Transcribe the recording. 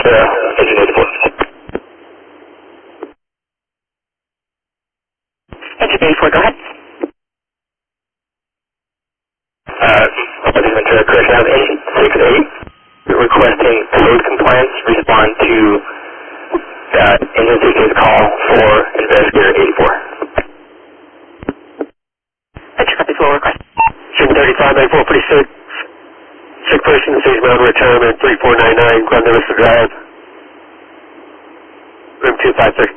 Engine 84. Engine 84, go ahead. Ventura, correct. I have engine 68 requesting code compliance. Respond to engine 68's call for investigator 84. Ventura, copy, full request. June 3594, pretty sick. Sick person, stage bound retirement, 3499, Glendale Drive. Room 256.